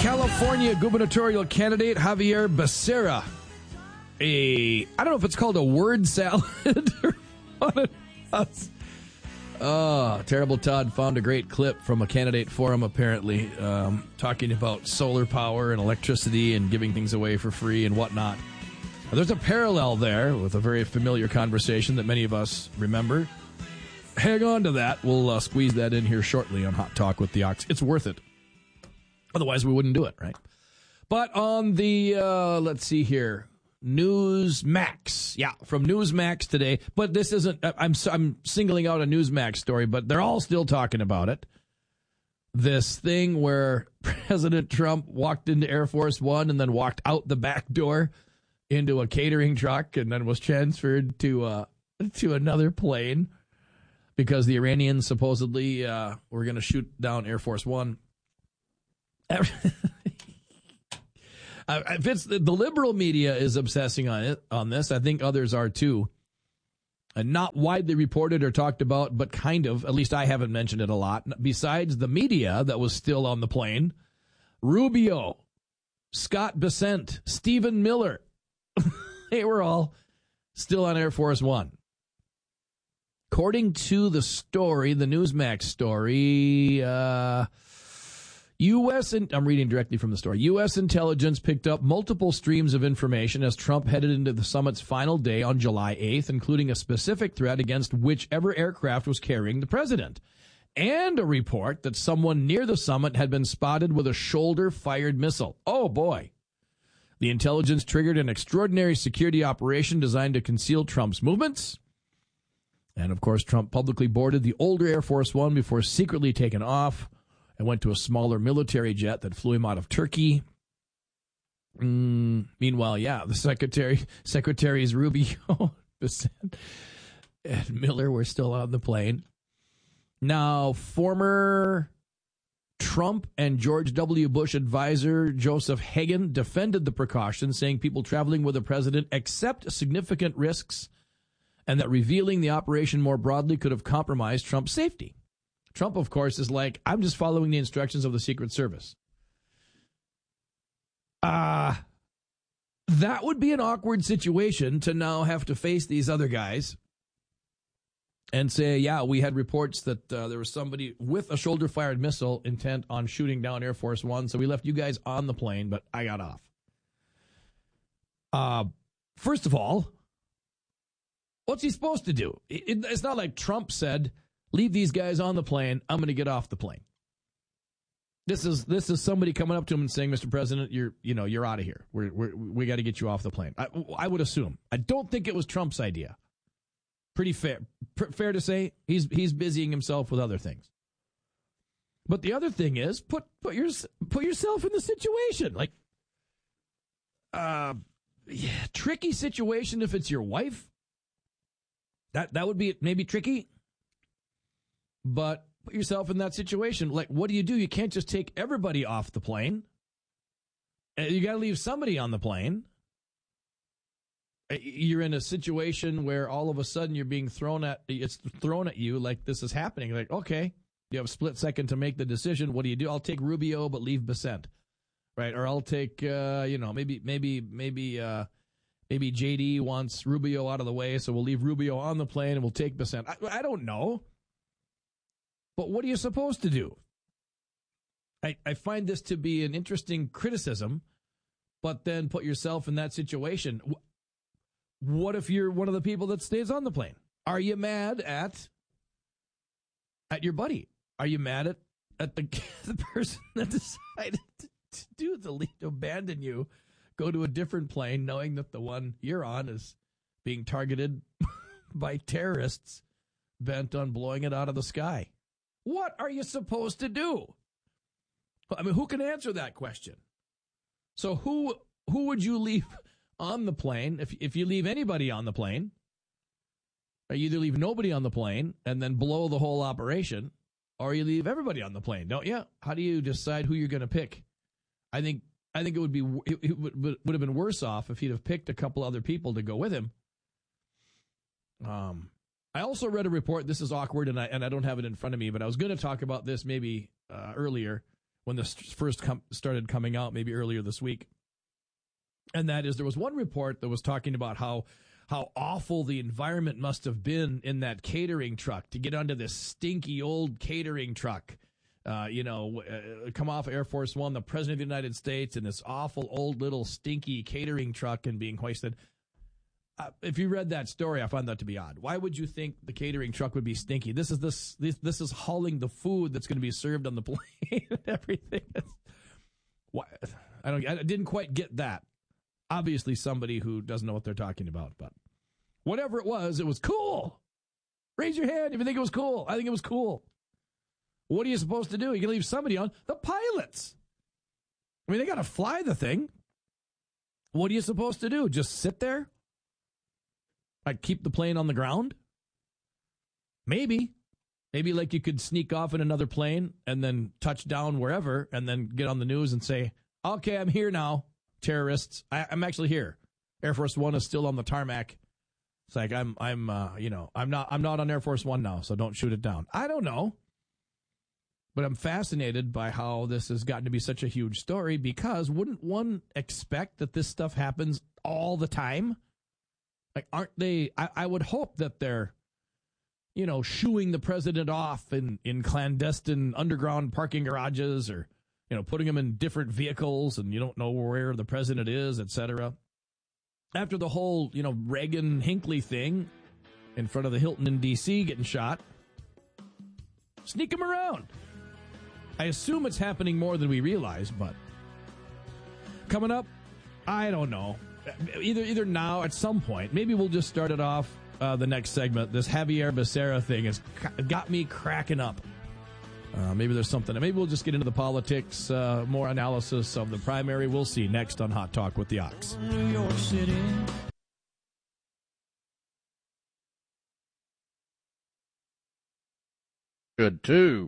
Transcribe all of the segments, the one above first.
California gubernatorial candidate Javier Becerra. I don't know if it's called a word salad or what it was. Oh, Terrible Todd found a great clip from a candidate forum, apparently, talking about solar power and electricity and giving things away for free and whatnot. There's a parallel there with a very familiar conversation that many of us remember. Hang on to that. We'll squeeze that in here shortly on Hot Talk with the Ox. It's worth it. Otherwise, we wouldn't do it, right? But on the, let's see here, Newsmax. Yeah, from Newsmax today. But this isn't, I'm singling out a Newsmax story, but they're all still talking about it. This thing where President Trump walked into Air Force One and then walked out the back door into a catering truck and then was transferred to another plane because the Iranians supposedly were going to shoot down Air Force One. If it's the liberal media is obsessing on this, I think others are too. And not widely reported or talked about, but kind of. At least I haven't mentioned it a lot. Besides the media that was still on the plane, Rubio, Scott Bessent, Stephen Miller, they were all still on Air Force One. According to the story, the Newsmax story, I'm reading directly from the story. U.S. intelligence picked up multiple streams of information as Trump headed into the summit's final day on July 8th, including a specific threat against whichever aircraft was carrying the president, and a report that someone near the summit had been spotted with a shoulder-fired missile. Oh, boy. The intelligence triggered an extraordinary security operation designed to conceal Trump's movements. And, of course, Trump publicly boarded the older Air Force One before secretly taking off and went to a smaller military jet that flew him out of Turkey. Meanwhile, yeah, the Secretaries Rubio and Miller were still on the plane. Now, former Trump and George W. Bush advisor Joseph Hagan defended the precaution, saying people traveling with the president accept significant risks and that revealing the operation more broadly could have compromised Trump's safety. Trump, of course, is like, I'm just following the instructions of the Secret Service. That would be an awkward situation to now have to face these other guys and say, yeah, we had reports that there was somebody with a shoulder-fired missile intent on shooting down Air Force One, so we left you guys on the plane, but I got off. First of all, what's he supposed to do? It's not like Trump said, leave these guys on the plane. I'm going to get off the plane. This is somebody coming up to him and saying, Mr. President, you're out of here. We got to get you off the plane. I would assume. I don't think it was Trump's idea. Pretty fair to say. He's busying himself with other things. But the other thing is put yourself in the situation. Like, tricky situation if it's your wife. That would be maybe tricky. But put yourself in that situation. Like, what do? You can't just take everybody off the plane. You got to leave somebody on the plane. You're in a situation where all of a sudden you're being thrown at you like this is happening. Like, okay, you have a split second to make the decision. What do? I'll take Rubio, but leave Bessent, right? Or I'll take, maybe JD wants Rubio out of the way, so we'll leave Rubio on the plane and we'll take Bessent. I don't know. But what are you supposed to do? I find this to be an interesting criticism, but then put yourself in that situation. What if you're one of the people that stays on the plane? Are you mad at your buddy? Are you mad at the person that decided to abandon you, go to a different plane, knowing that the one you're on is being targeted by terrorists bent on blowing it out of the sky? What are you supposed to do? I mean, who can answer that question? So who would you leave on the plane if you leave anybody on the plane? Or you either leave nobody on the plane and then blow the whole operation, or you leave everybody on the plane, don't you? How do you decide who you're going to pick? I think it would have been worse off if he'd have picked a couple other people to go with him. I also read a report. This is awkward, and I don't have it in front of me, but I was going to talk about this maybe earlier. when this first started coming out, maybe earlier this week. And that is, there was one report that was talking about how awful the environment must have been in that catering truck to get onto this stinky old catering truck. Come off Air Force One, the President of the United States, in this awful old little stinky catering truck and being hoisted. If you read that story, I find that to be odd. Why would you think the catering truck would be stinky? This is hauling the food that's going to be served on the plane and everything. Why? I didn't quite get that. Obviously, somebody who doesn't know what they're talking about, but whatever it was cool. Raise your hand if you think it was cool. I think it was cool. What are you supposed to do? You can leave somebody on. The pilots. I mean, they got to fly the thing. What are you supposed to do? Just sit there? Like keep the plane on the ground? Maybe like you could sneak off in another plane and then touch down wherever and then get on the news and say, okay, I'm here now, terrorists. I'm actually here. Air Force One is still on the tarmac. It's like I'm not on Air Force One now, so don't shoot it down. I don't know. But I'm fascinated by how this has gotten to be such a huge story, because wouldn't one expect that this stuff happens all the time? Like, aren't they? I would hope that they're, shooing the president off in clandestine underground parking garages, or, putting him in different vehicles and you don't know where the president is, etc. After the whole, Reagan-Hinckley thing in front of the Hilton in D.C. getting shot, sneak him around. I assume it's happening more than we realize, but coming up, I don't know. Either now, at some point, maybe we'll just start it off the next segment. This Javier Becerra thing has got me cracking up. Maybe there's something. Maybe we'll just get into the politics, more analysis of the primary. We'll see next on Hot Talk with the Ox. New York City. Good, too.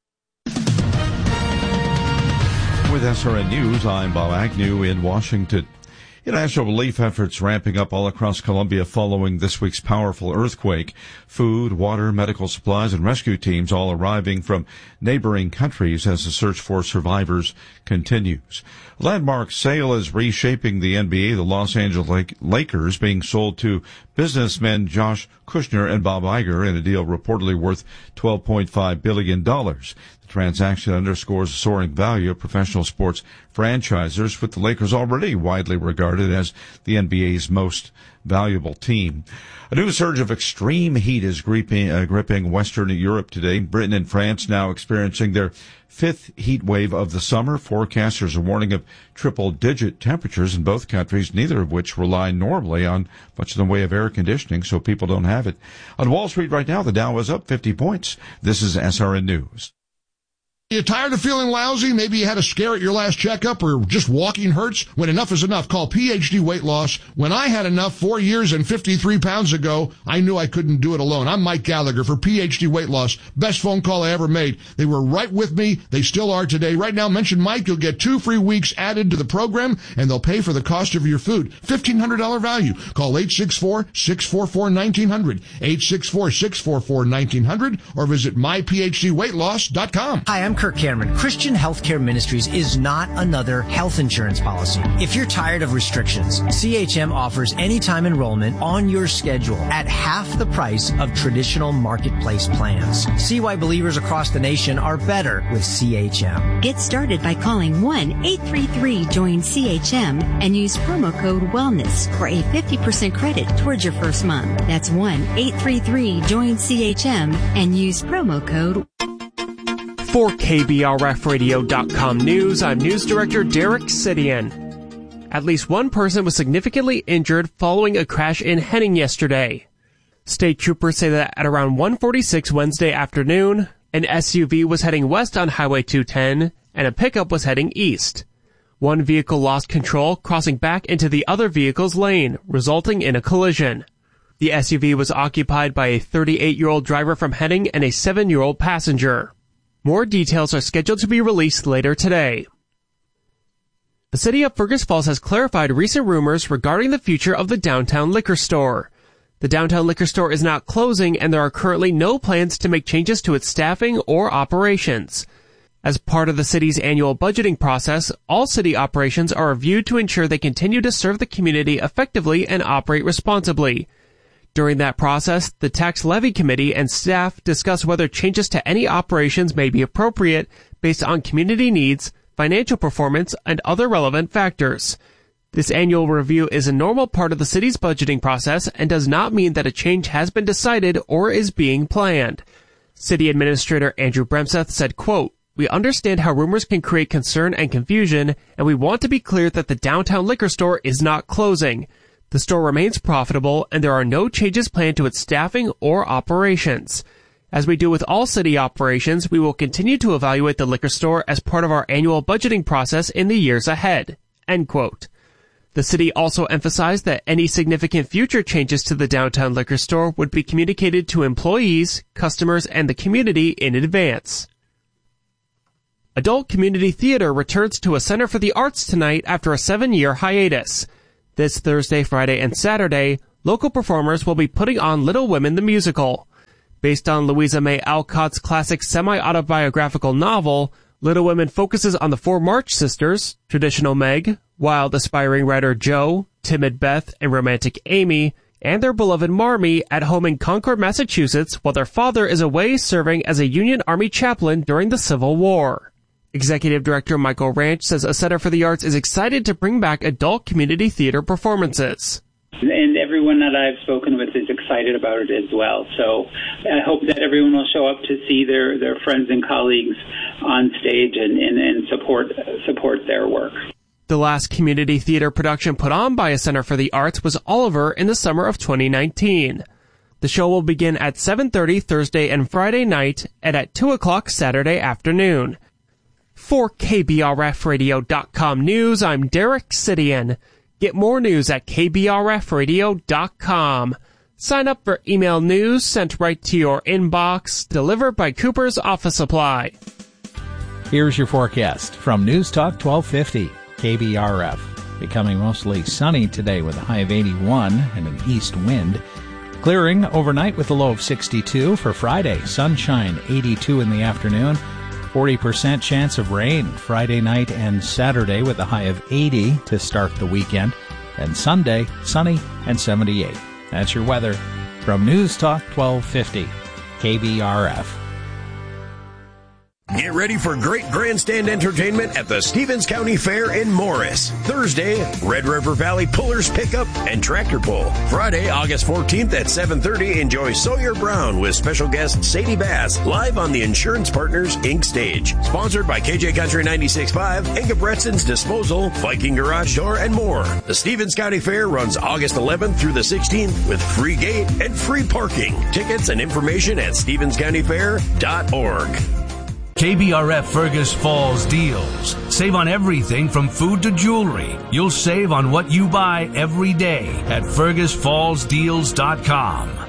With SRN News, I'm Bob Agnew in Washington. International relief efforts ramping up all across Colombia following this week's powerful earthquake. Food, water, medical supplies, and rescue teams all arriving from neighboring countries as the search for survivors continues. Landmark sale is reshaping the NBA. The Los Angeles Lakers being sold to businessmen Josh Kushner and Bob Iger in a deal reportedly worth $12.5 billion. The transaction underscores the soaring value of professional sports franchisers, with the Lakers already widely regarded as the NBA's most valuable team. A new surge of extreme heat is gripping Western Europe today. Britain and France now experiencing their fifth heat wave of the summer. Forecasters are warning of triple-digit temperatures in both countries, neither of which rely normally on much in the way of air conditioning, so people don't have it. On Wall Street right now, the Dow is up 50 points. This is SRN News. You tired of feeling lousy? Maybe you had a scare at your last checkup, or just walking hurts? When enough is enough, call PhD Weight Loss. When I had enough 4 years and 53 pounds ago, I knew I couldn't do it alone. I'm Mike Gallagher for PhD Weight Loss. Best phone call I ever made. They were right with me. They still are today. Right now, mention Mike. You'll get 2 free weeks added to the program, and they'll pay for the cost of your food. $1,500 value. Call 864-644-1900, 864-644-1900, or visit myphdweightloss.com. Hi, I'm Kirk Cameron. Christian Healthcare Ministries is not another health insurance policy. If you're tired of restrictions, CHM offers anytime enrollment on your schedule at half the price of traditional marketplace plans. See why believers across the nation are better with CHM. Get started by calling 1-833-JOIN-CHM and use promo code WELLNESS for a 50% credit towards your first month. That's 1-833-JOIN-CHM and use promo code. For KBRFradio.com News, I'm News Director Derek Sidian. At least one person was significantly injured following a crash in Henning yesterday. State troopers say that at around 1:46 Wednesday afternoon, an SUV was heading west on Highway 210 and a pickup was heading east. One vehicle lost control, crossing back into the other vehicle's lane, resulting in a collision. The SUV was occupied by a 38-year-old driver from Henning and a 7-year-old passenger. More details are scheduled to be released later today. The city of Fergus Falls has clarified recent rumors regarding the future of the downtown liquor store. The downtown liquor store is not closing, and there are currently no plans to make changes to its staffing or operations. As part of the city's annual budgeting process, all city operations are reviewed to ensure they continue to serve the community effectively and operate responsibly. During that process, the Tax Levy Committee and staff discuss whether changes to any operations may be appropriate based on community needs, financial performance, and other relevant factors. This annual review is a normal part of the city's budgeting process and does not mean that a change has been decided or is being planned. City Administrator Andrew Bremseth said, quote, "We understand how rumors can create concern and confusion, and we want to be clear that the downtown liquor store is not closing. The store remains profitable, and there are no changes planned to its staffing or operations. As we do with all city operations, we will continue to evaluate the liquor store as part of our annual budgeting process in the years ahead." End quote. The city also emphasized that any significant future changes to the downtown liquor store would be communicated to employees, customers, and the community in advance. Adult Community Theater returns to a Center for the Arts tonight after a 7-year hiatus. This Thursday, Friday, and Saturday, local performers will be putting on Little Women the Musical. Based on Louisa May Alcott's classic semi-autobiographical novel, Little Women focuses on the 4 March sisters, traditional Meg, wild aspiring writer Jo, timid Beth, and romantic Amy, and their beloved Marmee at home in Concord, Massachusetts, while their father is away serving as a Union Army chaplain during the Civil War. Executive Director Michael Ranch says a Center for the Arts is excited to bring back adult community theater performances. And everyone that I've spoken with is excited about it as well. So I hope that everyone will show up to see their friends and colleagues on stage and support their work. The last community theater production put on by a Center for the Arts was Oliver in the summer of 2019. The show will begin at 7:30 Thursday and Friday night and at 2 o'clock Saturday afternoon. For KBRFradio.com News, I'm Derek Sidian. Get more news at KBRFradio.com. Sign up for email news sent right to your inbox, delivered by Cooper's Office Supply. Here's your forecast from News Talk 1250, KBRF. Becoming mostly sunny today with a high of 81 and an east wind. Clearing overnight with a low of 62 for Friday. Sunshine, 82 in the afternoon. 40% chance of rain Friday night and Saturday with a high of 80 to start the weekend. And Sunday, sunny and 78. That's your weather from News Talk 1250, KBRF. Get ready for great grandstand entertainment at the Stevens County Fair in Morris. Thursday, Red River Valley Pullers Pickup and Tractor Pull. Friday, August 14th at 7:30, enjoy Sawyer Brown with special guest Sadie Bass live on the Insurance Partners Inc. stage. Sponsored by KJ Country 96.5, Inga Bretson's Disposal, Viking Garage Door, and more. The Stevens County Fair runs August 11th through the 16th with free gate and free parking. Tickets and information at StevensCountyFair.org. KBRF Fergus Falls deals. Save on everything from food to jewelry. You'll save on what you buy every day at FergusFallsDeals.com.